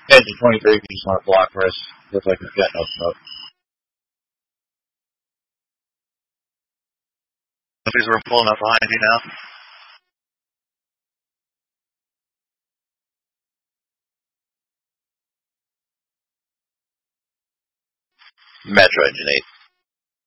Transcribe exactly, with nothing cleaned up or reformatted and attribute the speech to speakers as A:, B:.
A: Edge of twenty-three, if you just want to block for us. Looks like we've got no smoke.
B: Because we're pulling up behind you now. Metro Engine eight.